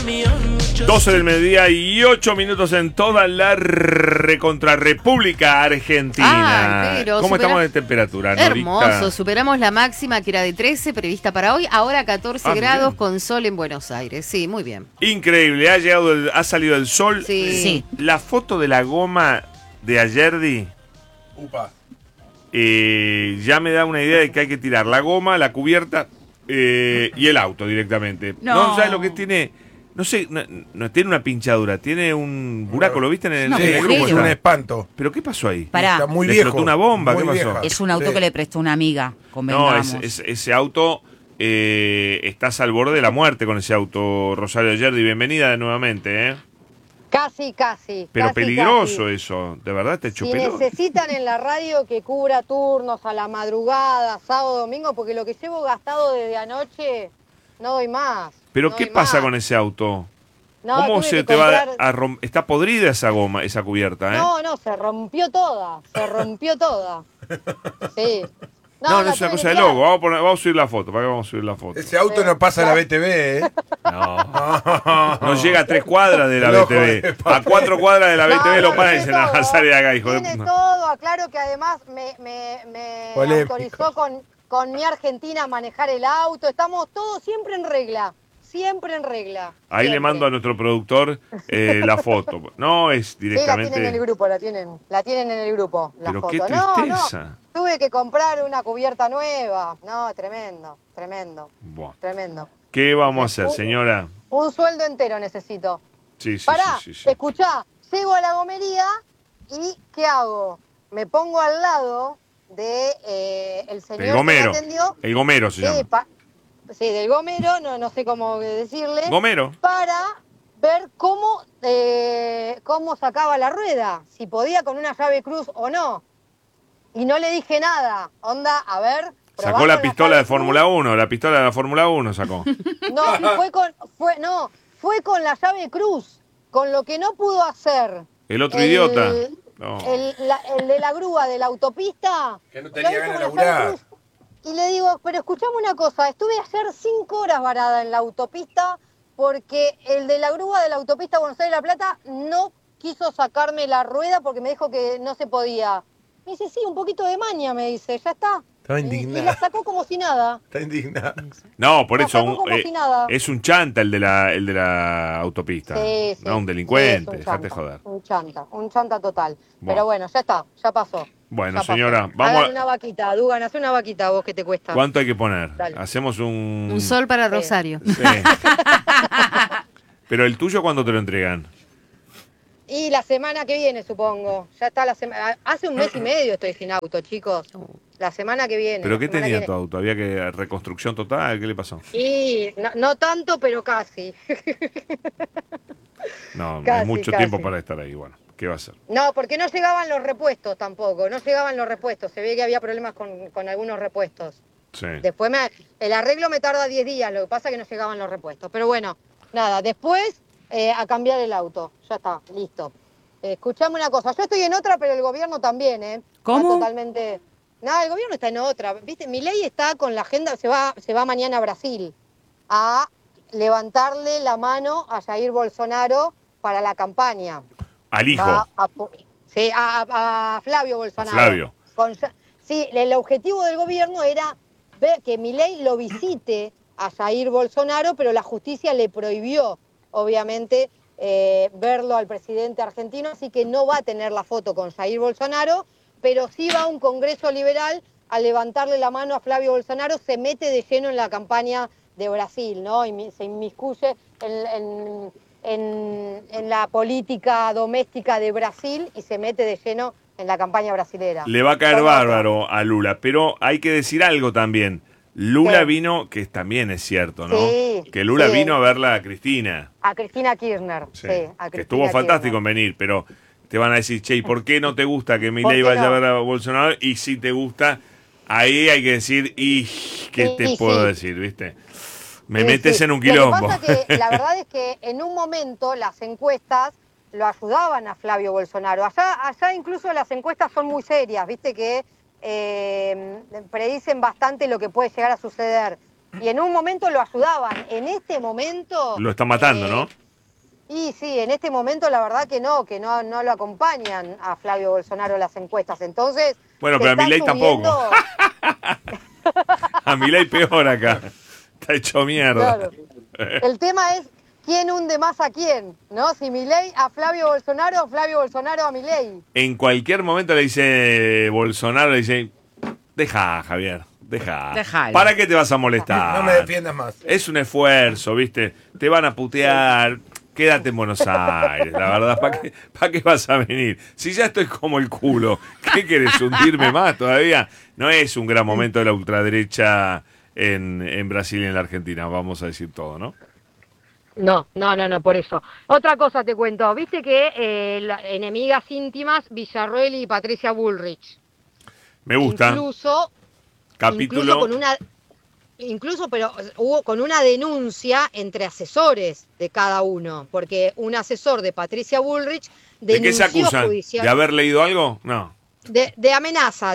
12 del mediodía y 8 minutos en toda la recontrarrepública Argentina. Ay, pero ¿Cómo estamos de temperatura, Norita? Hermoso, superamos la máxima que era de 13 prevista para hoy, ahora 14 grados bien. con sol en Buenos Aires. Sí, muy bien. Increíble, ha salido el sol. Sí. La foto de la goma de Ayerdi Upa. ya me da una idea de que hay que tirar la goma, la cubierta y el auto directamente. No sabes lo que tiene. No sé, no tiene una pinchadura, tiene un buraco, ¿lo viste en el, Sí, en el grupo? es un espanto. ¿Pero qué pasó ahí? Pará. Está muy ¿Le viejo. explotó una bomba? Muy ¿Qué pasó? vieja. Es un auto Sí. que le prestó una amiga, No, convengamos. ese auto, estás al borde de la muerte con ese auto, Rosario Ayerdi. Bienvenida nuevamente, ¿eh? Casi. Pero casi, peligroso casi. eso, de verdad te hecho Si pelota. necesitan en la radio que cubra turnos a la madrugada, sábado, domingo, porque lo que llevo gastado desde anoche, no doy más. ¿Pero no qué doy pasa más. con ese auto? No, ¿Cómo tuve se que te va comprar- a romper? Está podrida esa goma, esa cubierta, ¿eh? No, se rompió toda, Sí. No, la es una tuve cosa que de tirar. loco. Vamos a subir la foto. ¿Para qué vamos a subir la foto? Ese auto no pasa la BTV, ¿eh? No llega a 3 cuadras de la El ojo BTV. de papel. A 4 cuadras de la BTV lo No, paran y tiene dicen, todo, sale de acá, hijo de tiene puta. todo, aclaro que además me Polémico. autorizó con mi Argentina a manejar el auto. Estamos todos siempre en regla. Siempre en regla. Ahí le siempre. mando a nuestro productor la foto. No es Sí, la directamente. tienen en el grupo, la tienen en el grupo, la Pero foto. qué No, tristeza. tuve que comprar una cubierta nueva. No, tremendo. Buah. ¿Qué vamos a hacer, señora? Un sueldo entero necesito. Sí. Escuchá, llego a la gomería y ¿qué hago? Me pongo al lado de el señor El gomero. que me atendió. El gomero se llama. Sí, del gomero, no sé cómo decirle. Gomero. Para ver cómo sacaba la rueda, si podía con una llave cruz o no. Y no le dije nada. Onda, a ver. probá Sacó la con pistola llave de Fórmula 1. La pistola de la Fórmula 1 sacó. cruz. No, fue con la llave cruz. Con lo que no pudo hacer. El otro idiota. No. El de la grúa de la autopista. Que no tenía lo hizo ganas de con la llave laburar. cruz. Y le digo, pero escuchame una cosa, estuve ayer 5 horas varada en la autopista porque el de la grúa de la autopista Buenos Aires-La Plata no quiso sacarme la rueda porque me dijo que no se podía. Me dice, sí, un poquito de maña, me dice, ya está. Estaba Y indignada. la sacó como si nada. Está indignado. No, por La eso sacó como si nada. es un chanta el de la autopista. Sí. No, un delincuente, Sí, es dejate joder. Un chanta total. Bueno. Pero bueno, ya está, ya pasó. Bueno, Ya pasó. señora, vamos Hágale a... una vaquita, Dugan, hace una vaquita vos que te cuesta. ¿Cuánto hay que poner? Dale. Hacemos un... Un sol para Sí. Rosario. Sí. Pero el tuyo, ¿cuándo te lo entregan? Y la semana que viene, supongo. Ya está la semana. Hace un mes y medio estoy sin auto, chicos. La semana que viene. ¿Pero la qué semana tenía que tu viene. auto? ¿Había que reconstrucción total? ¿Qué le pasó? Y no tanto, pero casi. No, Casi, hay mucho casi. tiempo para estar ahí. Bueno, ¿qué va a hacer? No, porque no llegaban los repuestos tampoco. No llegaban los repuestos. Se ve que había problemas con algunos repuestos. Sí. Después el arreglo me tarda 10 días. Lo que pasa es que no llegaban los repuestos. Pero bueno, nada. Después a cambiar el auto. Ya está, listo. Escuchame una cosa. Yo estoy en otra, pero el gobierno también, ¿eh? ¿Cómo? Está totalmente... No, el gobierno está en otra. ¿Viste? Milei está con la agenda, se va mañana a Brasil a levantarle la mano a Jair Bolsonaro para la campaña. Al hijo. Va a Flavio Bolsonaro. Flavio. Sí, el objetivo del gobierno era ver que Milei lo visite a Jair Bolsonaro, pero la justicia le prohibió, obviamente, verlo al presidente argentino, así que no va a tener la foto con Jair Bolsonaro, pero sí va a un congreso liberal a levantarle la mano a Flavio Bolsonaro, se mete de lleno en la campaña de Brasil, ¿no? Y se inmiscuye en la política doméstica de Brasil y se mete de lleno en la campaña brasilera. Le va a caer Son bárbaro a Lula, pero hay que decir algo también. Lula Sí. vino, que también es cierto, ¿no? Sí, Que Lula sí. vino a verla a Cristina. A Cristina Kirchner, Sí. sí. A Que Cristina estuvo fantástico en Kirchner. venir, pero te van a decir, che, ¿y por qué no te gusta que ¿Por Milei qué vaya a no? ver a Bolsonaro? Y si te gusta, ahí hay que decir, ¿y qué Sí, te sí. puedo decir, viste? Me Sí, metes sí. en un Lo que quilombo. pasa que la verdad es que en un momento las encuestas lo ayudaban a Flavio Bolsonaro. Allá incluso las encuestas son muy serias, viste que predicen bastante lo que puede llegar a suceder. Y en un momento lo ayudaban. En este momento... Lo está matando, ¿no? Y sí, en este momento la verdad que no lo acompañan a Flavio Bolsonaro las encuestas. Entonces, bueno, pero a Milei tampoco. A Milei peor acá. Está hecho mierda. Claro. El tema es quién hunde más a quién, ¿no? Si Milei a Flavio Bolsonaro o Flavio Bolsonaro a Milei. En cualquier momento le dice Bolsonaro, le dice, deja, Javier, deja. Dejalo. ¿Para qué te vas a molestar? No me defiendas más. Es un esfuerzo, ¿viste? Te van a putear. Quédate en Buenos Aires, la verdad. ¿Para qué vas a venir? Si ya estoy como el culo, ¿qué querés, hundirme más todavía? No es un gran momento de la ultraderecha en Brasil y en la Argentina, vamos a decir todo, ¿no? No, por eso. Otra cosa te cuento, viste que enemigas íntimas, Villarroel y Patricia Bullrich. Me gusta. Incluso pero hubo con una denuncia entre asesores de cada uno, porque un asesor de Patricia Bullrich denunció. ¿De qué se acusan? Judicial, ¿De haber leído algo? No. De amenaza.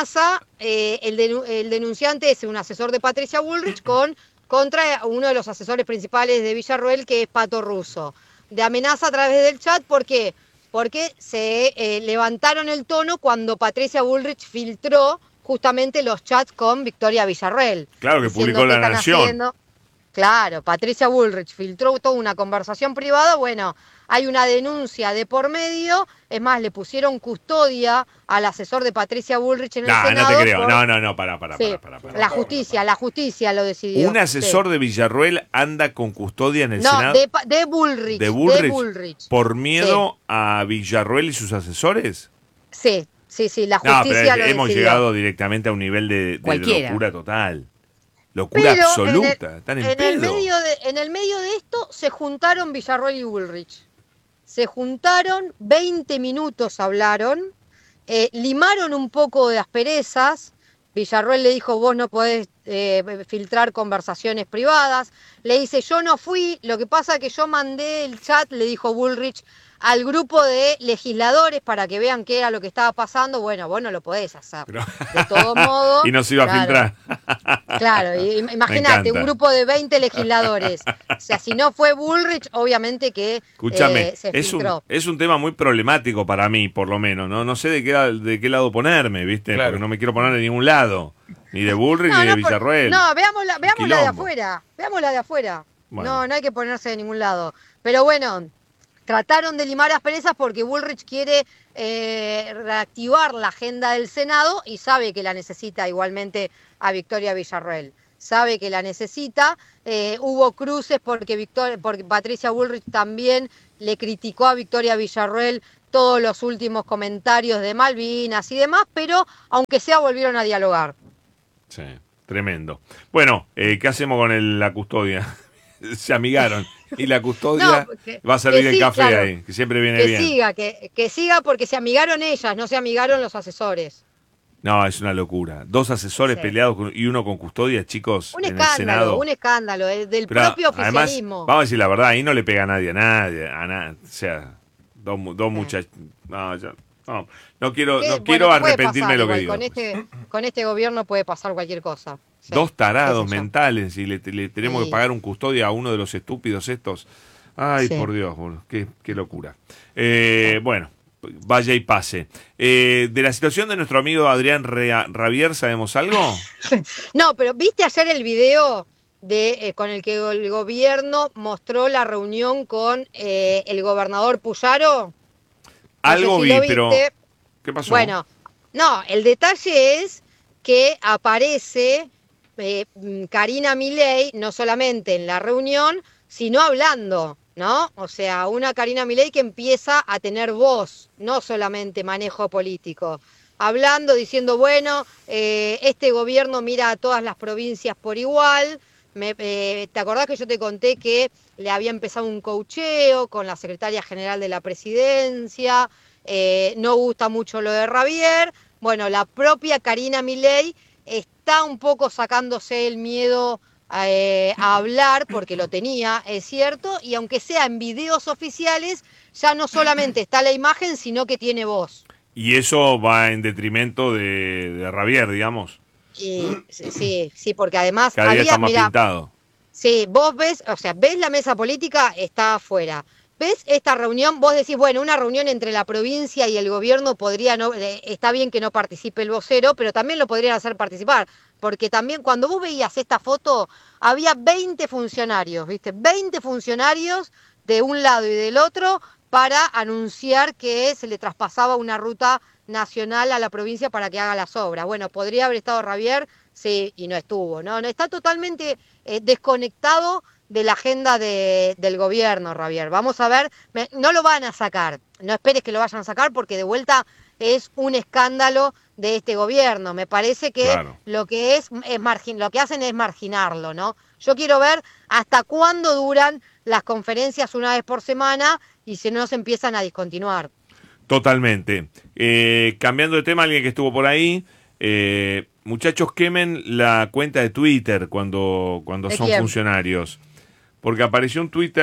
El denunciante es un asesor de Patricia Bullrich contra uno de los asesores principales de Villarroel, que es Pato Russo. De amenaza a través del chat, ¿por qué? Porque se levantaron el tono cuando Patricia Bullrich filtró justamente los chats con Victoria Villarroel. Claro, que publicó La Nación. Claro, Patricia Bullrich filtró toda una conversación privada. Bueno, hay una denuncia de por medio. Es más, le pusieron custodia al asesor de Patricia Bullrich en el Senado. No te creo. No, para. La justicia lo decidió. ¿Un asesor de Villarroel anda con custodia en el Senado? No, de Bullrich. ¿De Bullrich? ¿Por miedo a Villarroel y sus asesores? Sí, la justicia lo hemos decidió. Llegado directamente a un nivel de locura total. Locura Pero absoluta. Están en el medio de esto se juntaron Villarroel y Bullrich. Se juntaron, 20 minutos hablaron, limaron un poco de asperezas. Villarroel le dijo, vos no podés filtrar conversaciones privadas. Le dice, yo no fui, lo que pasa que yo mandé el chat, le dijo Bullrich, al grupo de legisladores para que vean qué era lo que estaba pasando. Bueno, vos no lo podés hacer. Pero... De todo modo. Y no se iba a filtrar. Claro, imagínate, un grupo de 20 legisladores. O sea, si no fue Bullrich, obviamente que escúchame, se filtró. Es un tema muy problemático para mí, por lo menos. No sé de qué lado ponerme, ¿viste? Claro. Porque no me quiero poner de ningún lado. Ni de Bullrich ni de Villarroel. Veámosla de afuera. Veámosla de afuera. Bueno. No hay que ponerse de ningún lado. Pero bueno, trataron de limar asperezas porque Bullrich quiere reactivar la agenda del Senado y sabe que la necesita igualmente a Victoria Villarroel. Sabe que la necesita. Hubo cruces porque Patricia Bullrich también le criticó a Victoria Villarroel todos los últimos comentarios de Malvinas y demás, pero aunque sea volvieron a dialogar. Sí, tremendo. Bueno, ¿qué hacemos con la custodia? Se amigaron. Y la custodia va a servir el café ahí, que siempre viene bien. Que siga porque se amigaron ellas, no se amigaron los asesores. No, es una locura. 2 asesores peleados y uno con custodia, chicos, un en el Senado. Un escándalo, del propio oficialismo. Además, vamos a decir la verdad, ahí no le pega a nadie. O sea, dos muchachos. No quiero arrepentirme de lo que digo. Con este gobierno puede pasar cualquier cosa. Sí, 2 tarados mentales y le tenemos que pagar un custodia a uno de los estúpidos estos. Ay, por Dios, qué locura. Bueno, vaya y pase. De la situación de nuestro amigo Adrián Rabier, ¿sabemos algo? No, pero ¿viste ayer el video con el que el gobierno mostró la reunión con el gobernador Puyaro? Algo vi, pero ¿qué pasó? Bueno, no, el detalle es que aparece Karina Milei no solamente en la reunión, sino hablando, ¿no? O sea, una Karina Milei que empieza a tener voz, no solamente manejo político. Hablando, diciendo, bueno, este gobierno mira a todas las provincias por igual. ¿Te acordás que yo te conté que le había empezado un coacheo con la secretaria general de la presidencia? No gusta mucho lo de Rabier. Bueno, la propia Karina Milei está un poco sacándose el miedo a hablar, porque lo tenía, es cierto, y aunque sea en videos oficiales, ya no solamente está la imagen, sino que tiene voz. Y eso va en detrimento de Rabier, digamos. Sí, porque además cada día está más pintado. Sí, vos ves la mesa política está afuera, ¿ves esta reunión? Vos decís, bueno, una reunión entre la provincia y el gobierno podría no, está bien que no participe el vocero, pero también lo podrían hacer participar, porque también cuando vos veías esta foto, había 20 funcionarios, ¿viste? 20 funcionarios de un lado y del otro para anunciar que se le traspasaba una ruta nacional a la provincia para que haga las obras. Bueno, podría haber estado Javier, sí, y no estuvo, ¿no? No está totalmente desconectado de la agenda del gobierno, Javier. Vamos a ver, no lo van a sacar, no esperes que lo vayan a sacar porque de vuelta es un escándalo de este gobierno. Me parece que Claro. lo que lo que hacen es marginarlo, ¿no? Yo quiero ver hasta cuándo duran las conferencias una vez por semana y si no se empiezan a discontinuar. Totalmente. Cambiando de tema, alguien que estuvo por ahí, muchachos, quemen la cuenta de Twitter cuando ¿De son quién? funcionarios. Porque apareció un tuit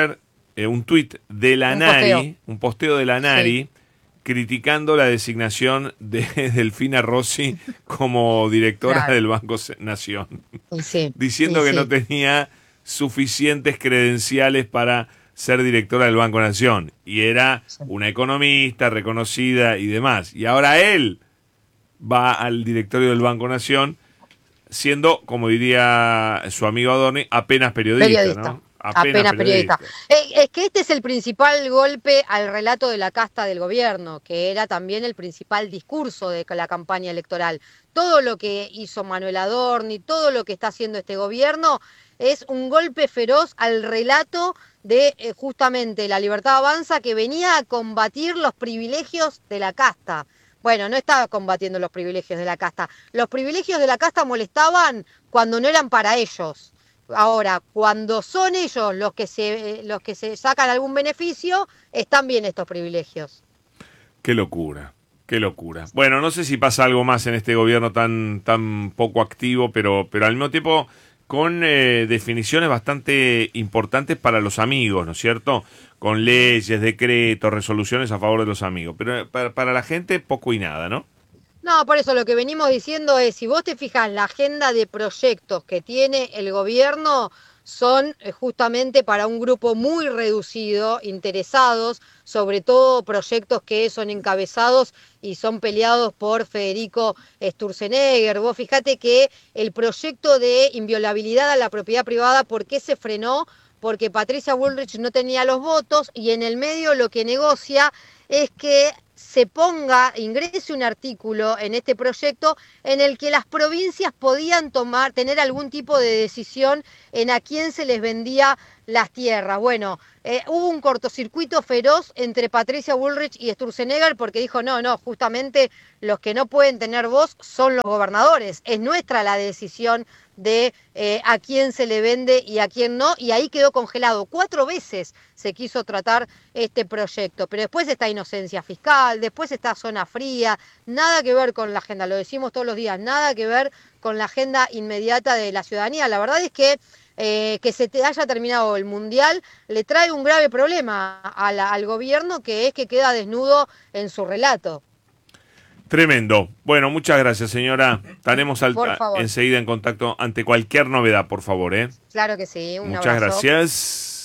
de la Nari, un posteo de la Nari, criticando la designación de Delfina Rossi como directora Claro. del Banco Nación. Sí, Diciendo sí, que sí. no tenía suficientes credenciales para ser directora del Banco Nación. Y era una economista reconocida y demás. Y ahora él va al directorio del Banco Nación siendo, como diría su amigo Adorni, apenas periodista, ¿no? Apenas periodista. Es que este es el principal golpe al relato de la casta del gobierno, que era también el principal discurso de la campaña electoral. Todo lo que hizo Manuel Adorni, todo lo que está haciendo este gobierno, es un golpe feroz al relato de justamente la Libertad Avanza, que venía a combatir los privilegios de la casta. Bueno, no estaba combatiendo los privilegios de la casta. Los privilegios de la casta molestaban cuando no eran para ellos. Ahora, cuando son ellos los que se sacan algún beneficio, están bien estos privilegios. Qué locura, qué locura. Bueno, no sé si pasa algo más en este gobierno tan poco activo, pero al mismo tiempo con definiciones bastante importantes para los amigos, ¿no es cierto? Con leyes, decretos, resoluciones a favor de los amigos. Pero para la gente poco y nada, ¿no? No, por eso lo que venimos diciendo es, si vos te fijas, la agenda de proyectos que tiene el gobierno son justamente para un grupo muy reducido, interesados, sobre todo proyectos que son encabezados y son peleados por Federico Sturzenegger. Vos fijate que el proyecto de inviolabilidad a la propiedad privada, ¿por qué se frenó? Porque Patricia Bullrich no tenía los votos y en el medio lo que negocia es que ingrese un artículo en este proyecto en el que las provincias podían tener algún tipo de decisión en a quién se les vendía las tierras. Bueno, hubo un cortocircuito feroz entre Patricia Bullrich y Sturzenegger porque dijo, no, justamente los que no pueden tener voz son los gobernadores. Es nuestra la decisión de a quién se le vende y a quién no, y ahí quedó congelado. 4 veces se quiso tratar este proyecto, pero después está inocencia fiscal, después está zona fría, nada que ver con la agenda, lo decimos todos los días, nada que ver con la agenda inmediata de la ciudadanía. La verdad es que se te haya terminado el Mundial le trae un grave problema al gobierno, que es que queda desnudo en su relato. Tremendo. Bueno, muchas gracias, señora. Estaremos Por favor. enseguida en contacto ante cualquier novedad, por favor, ¿eh? Claro que sí, un Muchas abrazo. gracias.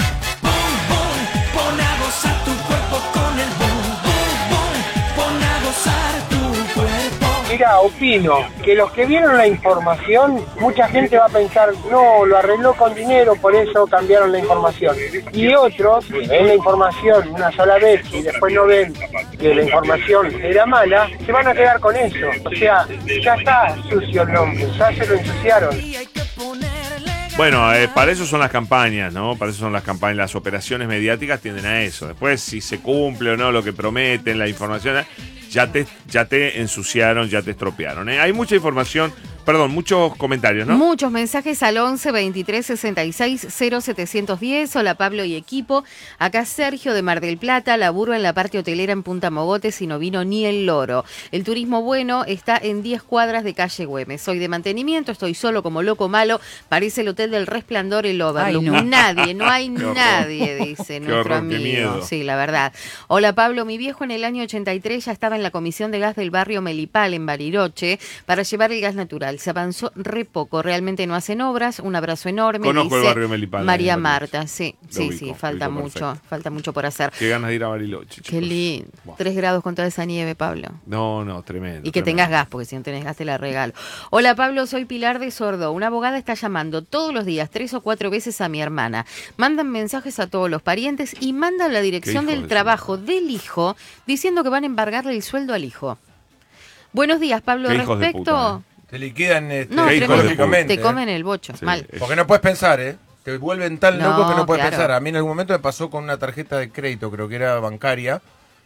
Pon a gozar tu cuerpo con el boom, boom, boom. Pon a gozar tu cuerpo. Mira, opino que los que vieron la información, mucha gente va a pensar, no, lo arregló con dinero, por eso cambiaron la información. Y otros que ven la información una sola vez y después no ven que la información era mala, se van a quedar con eso. O sea, ya está sucio el nombre, ya se lo ensuciaron. Y hay que ponerle Bueno, para eso son las campañas, ¿no? Para eso son las campañas. Las operaciones mediáticas tienden a eso. Después, si se cumple o no lo que prometen, la información, ya te ensuciaron, ya te estropearon, ¿eh? Hay mucha información, muchos comentarios, ¿no? Muchos mensajes al 11 23 66 0710. Hola Pablo y equipo. Acá Sergio de Mar del Plata, laburo en la parte hotelera en Punta Mogotes y no vino ni el loro. El turismo bueno está en 10 cuadras de calle Güemes. Soy de mantenimiento, estoy solo como loco malo. Parece el hotel del Resplandor, el Overlook. Ay, no. Nadie, no hay Qué horror. nadie, dice Qué nuestro horror, qué amigo. miedo. Sí, la verdad. Hola Pablo, mi viejo en el año 83 ya estaba en la comisión de gas del barrio Melipal en Bariloche para llevar el gas natural. mal, se avanzó re poco, realmente no hacen obras. Un abrazo enorme. Conozco dice el barrio Melipal. María Marta, sí, Lo ubico, falta ubico mucho, perfecto. falta mucho por hacer. Qué ganas de ir a Bariloche. Qué chicos. lindo. Buah. 3 grados con toda esa nieve, Pablo. No, tremendo. Y que tremendo. tengas gas, porque si no tenés gas te la regalo. Hola Pablo, soy Pilar de Sordo. Una abogada está llamando todos los días 3 o 4 veces a mi hermana. Mandan mensajes a todos los parientes y mandan la dirección hijo del de trabajo del hijo diciendo que van a embargarle el sueldo al hijo. Buenos días, Pablo. Qué hijos de Respecto... puta, Te liquidan No, Qué hijos de psicológicamente. te comen el bocho. Sí, Mal. Porque no puedes pensar, ¿eh? Te vuelven tan No, loco que no puedes claro. pensar. A mí en algún momento me pasó con una tarjeta de crédito, creo que era bancaria,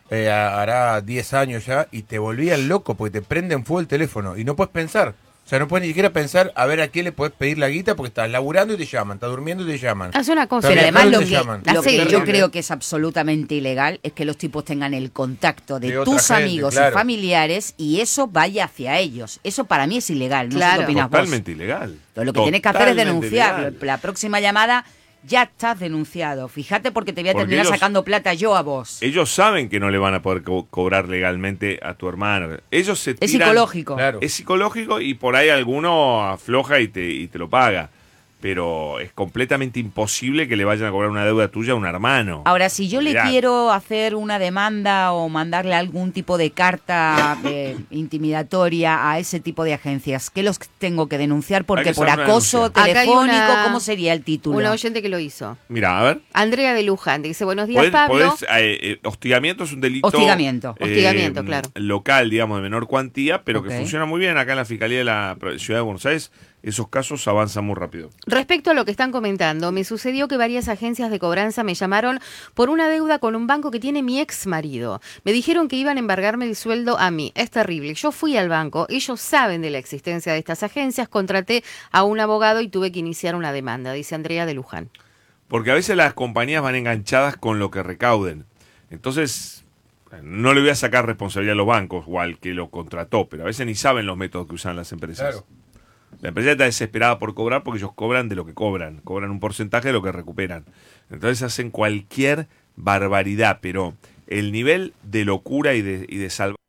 hará 10 años ya, y te volvían loco porque te prenden fuego el teléfono y no puedes pensar. O sea, no puedes ni siquiera pensar a ver a qué le puedes pedir la guita porque estás laburando y te llaman, estás durmiendo y te llaman. Hace una cosa. Pero Pero además ¿dónde lo te que, llaman? La lo que serie. yo Terrible. creo que es absolutamente ilegal es que los tipos tengan el contacto de De otra tus gente, amigos claro. y familiares y eso vaya hacia ellos. Eso para mí es ilegal. No sé Claro. qué opinas vos. Totalmente ilegal. Lo que tienes que hacer es Totalmente denunciarlo. ilegal. La próxima llamada ya estás denunciado. Fíjate porque te voy a Porque terminar ellos- sacando plata yo a vos. Ellos saben que no le van a poder cobrar legalmente a tu hermana. Ellos se Es tiran- psicológico. Claro. Es psicológico y por ahí alguno afloja y te lo paga. Pero es completamente imposible que le vayan a cobrar una deuda tuya a un hermano. Ahora, si yo le Olvidate. quiero hacer una demanda o mandarle algún tipo de carta intimidatoria a ese tipo de agencias, ¿qué los tengo que denunciar? Hay Porque que por hacer una acoso denuncia. Acá hay telefónico, una- ¿cómo sería el título? Una oyente que lo hizo. Mira, a ver. Andrea de Luján dice, buenos días, Pablo. Hostigamiento es un delito. Hostigamiento. Hostigamiento, claro. Local, digamos, de menor cuantía, pero Ok. que funciona muy bien acá en la Fiscalía de la Ciudad de Buenos Aires. Esos casos avanzan muy rápido. Respecto a lo que están comentando, me sucedió que varias agencias de cobranza me llamaron por una deuda con un banco que tiene mi ex marido. Me dijeron que iban a embargarme el sueldo a mí. Es terrible. Yo fui al banco, ellos saben de la existencia de estas agencias, contraté a un abogado y tuve que iniciar una demanda, dice Andrea de Luján. Porque a veces las compañías van enganchadas con lo que recauden. Entonces, no le voy a sacar responsabilidad a los bancos o al que lo contrató, pero a veces ni saben los métodos que usan las empresas. Claro. La empresa está desesperada por cobrar porque ellos cobran de lo que cobran un porcentaje de lo que recuperan. Entonces hacen cualquier barbaridad, pero el nivel de locura y de salvaje